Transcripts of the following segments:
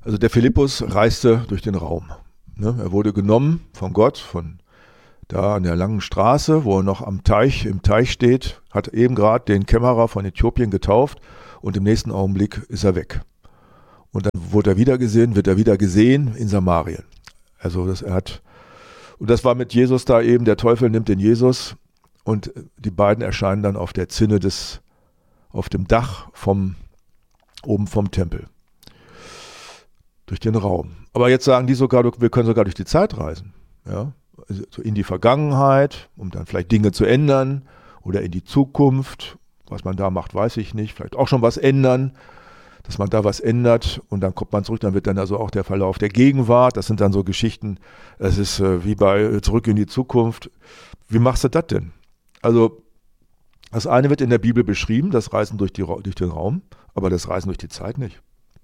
Also der Philippus reiste durch den Raum. Ne? Er wurde genommen von Gott, von da an der langen Straße, wo er noch im Teich steht, hat eben gerade den Kämmerer von Äthiopien getauft und im nächsten Augenblick ist er weg. Und dann wird er wieder gesehen in Samarien. Also und das war mit Jesus da eben, der Teufel nimmt den Jesus und die beiden erscheinen dann auf der Zinne auf dem Dach oben vom Tempel. Durch den Raum. Aber jetzt sagen die sogar, wir können sogar durch die Zeit reisen. Ja? Also in die Vergangenheit, um dann vielleicht Dinge zu ändern oder in die Zukunft. Was man da macht, weiß ich nicht. Vielleicht auch schon was ändern, dass man da was ändert und dann kommt man zurück. Dann wird dann also auch der Verlauf der Gegenwart. Das sind dann so Geschichten, es ist wie bei Zurück in die Zukunft. Wie machst du das denn? Also das eine wird in der Bibel beschrieben, das Reisen durch den Raum, aber das Reisen durch die Zeit nicht.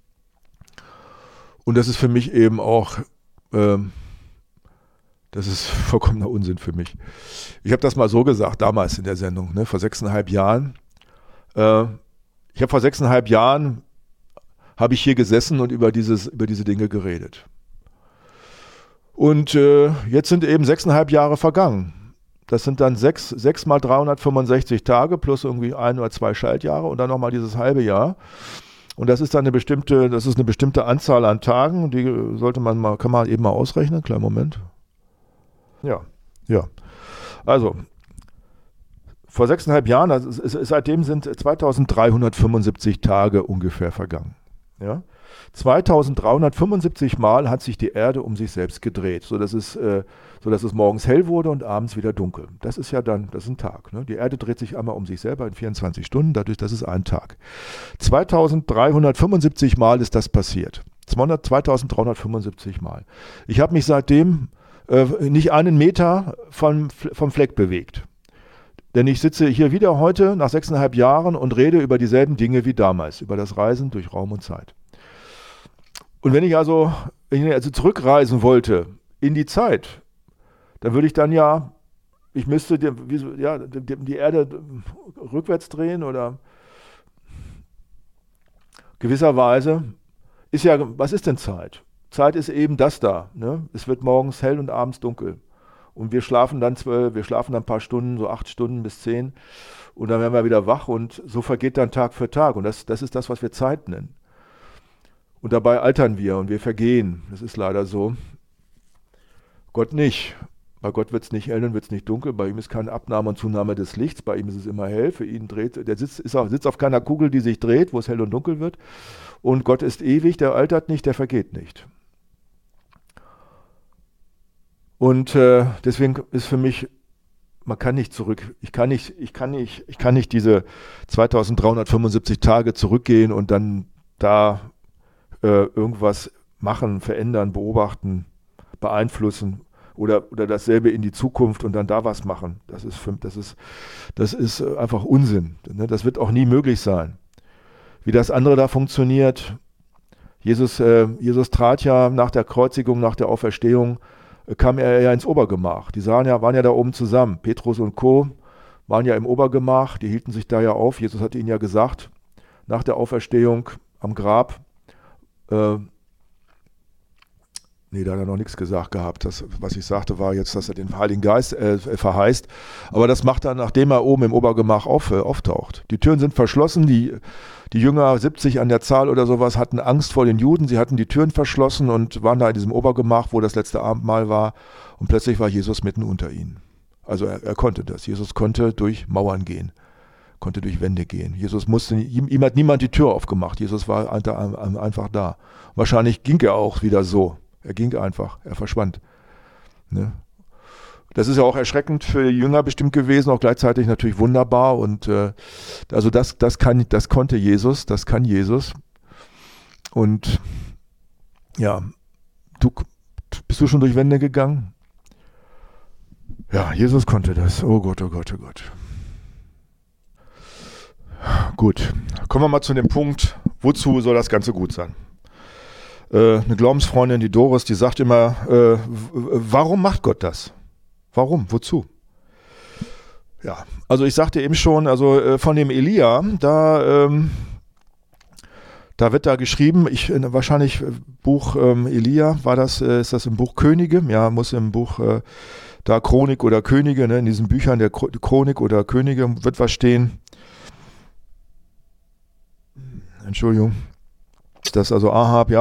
Und das ist für mich eben auch, das ist vollkommener Unsinn für mich. Ich habe das mal so gesagt, damals in der Sendung, ne, vor 6,5 Jahren. Ich habe vor 6,5 Jahren, habe ich hier gesessen und über diese Dinge geredet. Und jetzt sind eben 6,5 Jahre vergangen. Das sind dann 6 mal 365 Tage plus irgendwie 1 oder 2 Schaltjahre und dann nochmal dieses halbe Jahr. Und das ist dann eine bestimmte Anzahl an Tagen, die kann man eben mal ausrechnen. Kleinen Moment. Ja. Also, vor 6,5 Jahren, seitdem sind 2375 Tage ungefähr vergangen. Ja? 2375 Mal hat sich die Erde um sich selbst gedreht, sodass es morgens hell wurde und abends wieder dunkel. Das ist ein Tag. Ne? Die Erde dreht sich einmal um sich selber in 24 Stunden, dadurch, das ist ein Tag. 2375 Mal ist das passiert. 2375 Mal. Ich habe mich seitdem nicht einen Meter vom Fleck bewegt. Denn ich sitze hier wieder heute nach 6,5 Jahren und rede über dieselben Dinge wie damals, über das Reisen durch Raum und Zeit. Und wenn ich also zurückreisen wollte in die Zeit, dann würde ich dann ich müsste die Erde rückwärts drehen oder gewisserweise was ist denn Zeit? Zeit ist eben das da. Ne? Es wird morgens hell und abends dunkel. Und wir schlafen dann ein paar Stunden, so 8 Stunden bis 10. Und dann werden wir wieder wach und so vergeht dann Tag für Tag. Und das ist das, was wir Zeit nennen. Und dabei altern wir und wir vergehen. Das ist leider so. Gott nicht. Bei Gott wird es nicht hell und wird es nicht dunkel. Bei ihm ist keine Abnahme und Zunahme des Lichts. Bei ihm ist es immer hell. Für ihn sitzt auf keiner Kugel, die sich dreht, wo es hell und dunkel wird. Und Gott ist ewig, der altert nicht, der vergeht nicht. Und deswegen ist für mich, man kann nicht zurück. Ich kann nicht diese 2375 Tage zurückgehen und dann da irgendwas machen, verändern, beobachten, beeinflussen oder dasselbe in die Zukunft und dann da was machen. Das ist einfach Unsinn. Ne? Das wird auch nie möglich sein. Wie das andere da funktioniert, Jesus trat ja nach der Kreuzigung, nach der Auferstehung, kam er ja ins Obergemach. Die waren ja da oben zusammen. Petrus und Co. waren ja im Obergemach, die hielten sich da ja auf. Jesus hatte ihnen ja gesagt, nach der Auferstehung am Grab, da hat er noch nichts gesagt gehabt. Das, was ich sagte, war jetzt, dass er den Heiligen Geist verheißt. Aber das macht er, nachdem er oben im Obergemach auftaucht. Die Türen sind verschlossen, die Jünger, 70 an der Zahl oder sowas, hatten Angst vor den Juden. Sie hatten die Türen verschlossen und waren da in diesem Obergemach, wo das letzte Abendmahl war. Und plötzlich war Jesus mitten unter ihnen. Also er konnte das. Jesus konnte durch Mauern gehen, konnte durch Wände gehen. Ihm hat niemand die Tür aufgemacht. Jesus war einfach da. Wahrscheinlich ging er auch wieder so. Er ging einfach, er verschwand. Ne? Das ist ja auch erschreckend für die Jünger bestimmt gewesen, auch gleichzeitig natürlich wunderbar. Und also das konnte Jesus, das kann Jesus. Und ja, bist du schon durch Wände gegangen? Ja, Jesus konnte das. Oh Gott, oh Gott, oh Gott. Gut, kommen wir mal zu dem Punkt, wozu soll das Ganze gut sein? Eine Glaubensfreundin, die Doris, die sagt immer, warum macht Gott das? Warum? Wozu? Ja, also ich sagte eben schon, also von dem Elia, da Da wird da geschrieben, wahrscheinlich Buch Elia, ist das im Buch Könige? Ja, muss im Buch da Chronik oder Könige, ne, in diesen Büchern der Chronik oder Könige wird was stehen. Entschuldigung. Das also Ahab, ja,